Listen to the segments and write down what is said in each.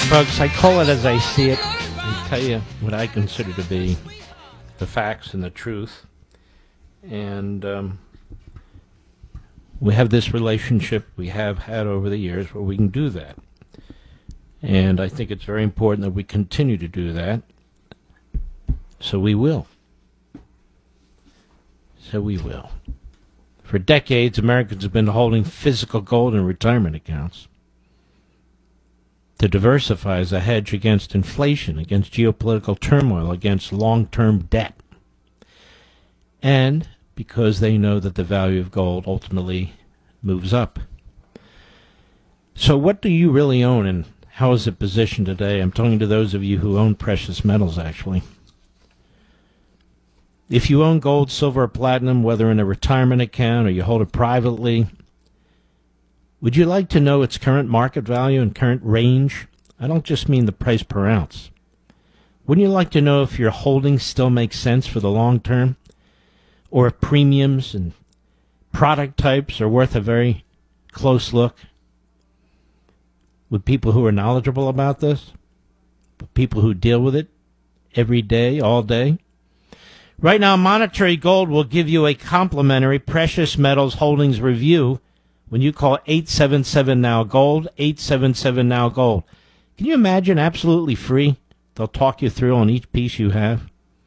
Folks, I call it as I see it. I tell you what I consider to be the facts and the truth. And we have this relationship we have had over the years where we can do that. And I think it's very important that we continue to do that. So we will. For decades, Americans have been holding physical gold in retirement accounts to diversify as a hedge against inflation, against geopolitical turmoil, against long-term debt. And because they know that the value of gold ultimately moves up. So what do you really own, and how is it positioned today? I'm talking to those of you who own precious metals, actually. If you own gold, silver, or platinum, whether in a retirement account or you hold it privately, would you like to know its current market value and current range? I don't just mean the price per ounce. Wouldn't you like to know if your holdings still make sense for the long term? Or if premiums and product types are worth a very close look? With people who are knowledgeable about this? With people who deal with it every day, all day? Right now, Monetary Gold will give you a complimentary precious metals holdings review when you call 877-NOW-GOLD, 877-NOW-GOLD. Can you imagine? Absolutely free. They'll talk you through on each piece you have.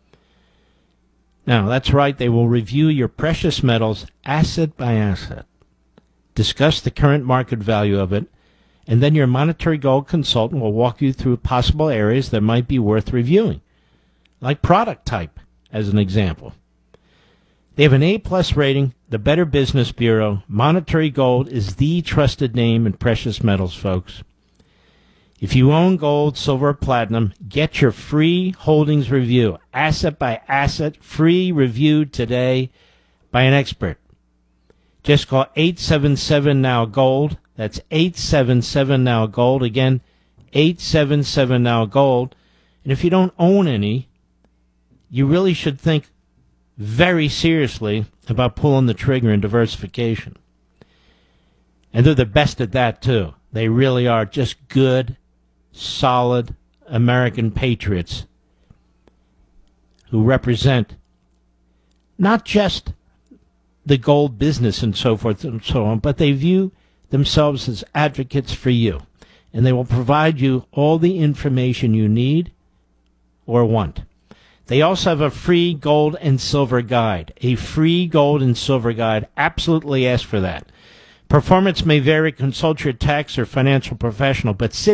Now, that's right. They will review your precious metals asset by asset, discuss the current market value of it, and then your Monetary Gold consultant will walk you through possible areas that might be worth reviewing, like product type, as an example. They have an A-plus rating, the Better Business Bureau. Monetary Gold is the trusted name in precious metals, folks. If you own gold, silver, or platinum, get your free holdings review, asset by asset, free reviewed today by an expert. Just call 877-NOW-GOLD. That's 877-NOW-GOLD. Again, 877-NOW-GOLD. And if you don't own any, you really should think very seriously about pulling the trigger in diversification. And they're the best at that, too. They really are just good, solid American patriots who represent not just the gold business and so forth and so on, but they view themselves as advocates for you. And they will provide you all the information you need or want. They also have a free gold and silver guide. A free gold and silver guide. Absolutely ask for that. Performance may vary. Consult your tax or financial professional, but sit